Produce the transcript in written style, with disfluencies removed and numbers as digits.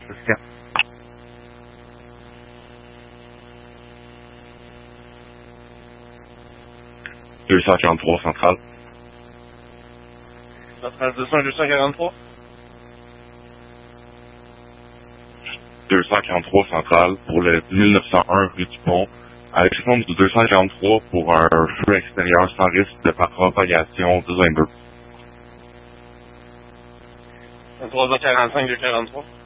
Jusqu'à 243 centrale. Centrale 200 et 243. 243 centrale pour le 1901 rue du Pont. À l'exception du 243 pour un feu extérieur sans risque de propagation de 22. 345 243.